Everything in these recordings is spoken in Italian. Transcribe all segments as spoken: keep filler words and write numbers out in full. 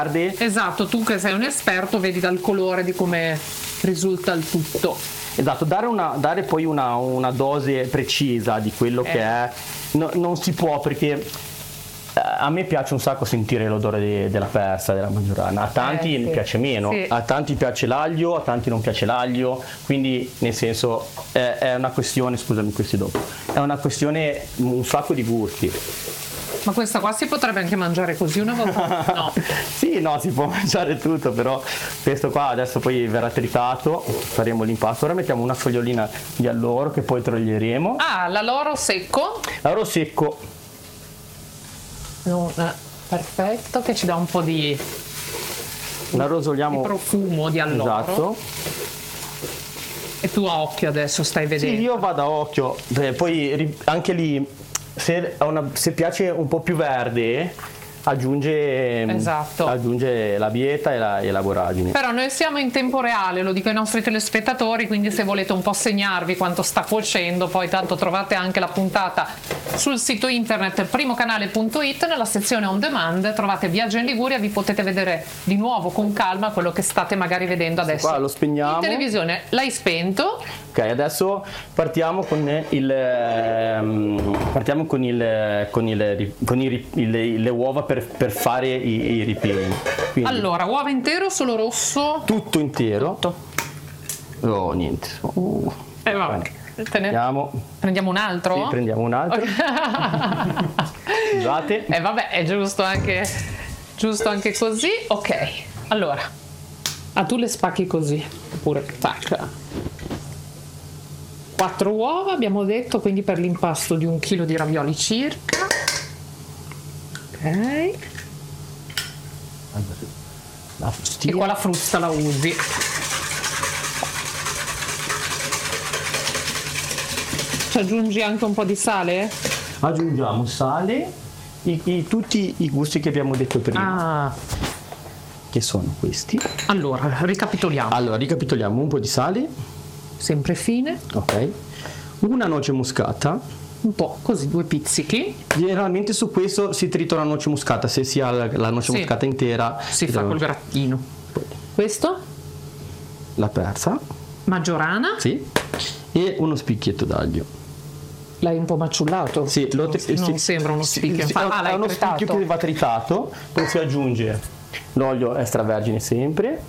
Esatto, tu che sei un esperto vedi dal colore di come risulta il tutto. Esatto, dare, una, dare poi una, una dose precisa di quello eh. che è, no, non si può, perché a me piace un sacco sentire l'odore de, della persa, della maggiorana, a tanti eh, sì. piace meno, sì. a tanti piace l'aglio, a tanti non piace l'aglio, quindi nel senso è, è una questione, scusami questi dopo, è una questione, un sacco di gusti. Ma questa qua si potrebbe anche mangiare così una volta? No. Sì, no, si può mangiare tutto, però questo qua adesso poi verrà tritato, faremo l'impasto. Ora mettiamo una fogliolina di alloro che poi toglieremo. Ah, l'alloro secco? L'alloro secco. No, eh, perfetto, che ci dà un po' di, la rosoliamo, di profumo di alloro. Esatto. E tu a occhio adesso stai vedendo? Sì, io vado a occhio, eh, poi anche lì se, una, se piace un po' più verde aggiunge, esatto. aggiunge la bieta e la, e la voragine. Però noi siamo in tempo reale, lo dico ai nostri telespettatori, quindi se volete un po' segnarvi quanto sta cuocendo, poi tanto trovate anche la puntata sul sito internet primocanale punto it, nella sezione on demand trovate Viaggio in Liguria, vi potete vedere di nuovo con calma quello che state magari vedendo adesso. Qua lo spegniamo. In televisione l'hai spento. Ok, adesso partiamo con il ehm, partiamo con il con il con i, il, le uova per, per fare i, i ripieni. Quindi, allora, uova intero o solo rosso? Tutto intero. Tutto. Oh, niente. Uh. Eh, vabbè. Prendiamo. Prendiamo un altro? Sì, prendiamo un altro. Scusate. E eh, vabbè, è giusto anche giusto anche così. Ok. Allora. Ah, tu le spacchi così. Oppure tac. Quattro uova abbiamo detto, quindi per l'impasto di un chilo di ravioli circa. Ok. La e qua la frusta la usi. Ci aggiungi anche un po' di sale? Aggiungiamo sale, i, i, tutti i gusti che abbiamo detto prima. Ah. Che sono questi. Allora, ricapitoliamo. Allora, ricapitoliamo: un po' di sale. Sempre fine. Ok. Una noce moscata. Un po' così, due pizzichi. Generalmente su questo si trita la noce moscata, se si ha la, la noce sì. moscata intera. Si fa col grattino. Questo? La persa. Maggiorana. Sì. E uno spicchietto d'aglio. L'hai un po' maciullato? Sì, lo non, sì, non sembra uno spicchio. Sì, ah, è uno tritato. spicchio che va tritato, poi si aggiunge l'olio extravergine sempre.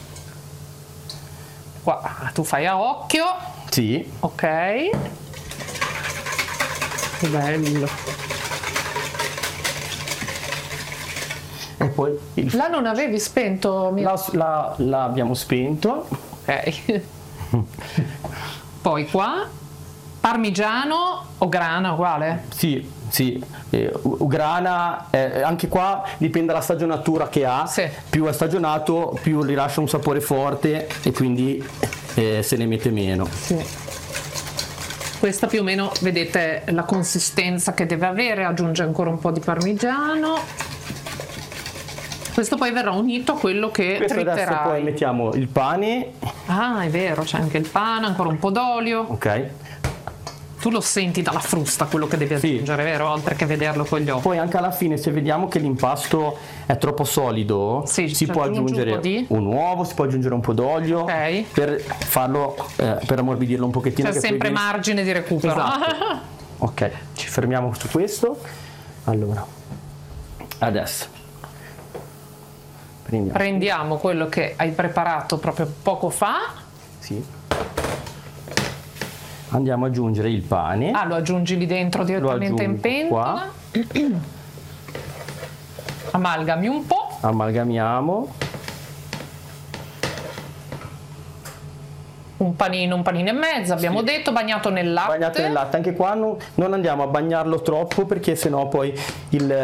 Qua tu fai a occhio. Sì. Ok. Che bello. E poi il... là non avevi spento? La, la, la abbiamo spento. Ok. Poi qua parmigiano o grana uguale? Sì, sì. Eh, grana, eh, anche qua dipende dalla stagionatura che ha. Sì. Più è stagionato, più rilascia un sapore forte e quindi eh, se ne mette meno. Sì. Questa più o meno vedete la consistenza che deve avere, aggiunge ancora un po' di parmigiano. Questo poi verrà unito a quello che Questo triterai. adesso poi mettiamo il pane. Ah, è vero, c'è anche il pane, ancora un po' d'olio. Ok. Tu lo senti dalla frusta quello che devi aggiungere, sì. Vero? Oltre che vederlo con gli occhi. Poi anche alla fine, se vediamo che l'impasto è troppo solido, sì, si può aggiungere un, di... un uovo, si può aggiungere un po' d'olio, okay. per farlo, eh, per ammorbidirlo un pochettino. C'è sempre viene... margine di recupero. Esatto. Ok, ci fermiamo su questo. Allora, adesso prendiamo, prendiamo quello che hai preparato proprio poco fa. Sì. Andiamo ad aggiungere il pane. Ah, lo aggiungi lì dentro direttamente in pentola. Qua. Amalgami un po'. Amalgamiamo. Un panino, un panino e mezzo, abbiamo sì. detto, bagnato nel latte. Bagnato nel latte, anche qua non, non andiamo a bagnarlo troppo perché sennò poi il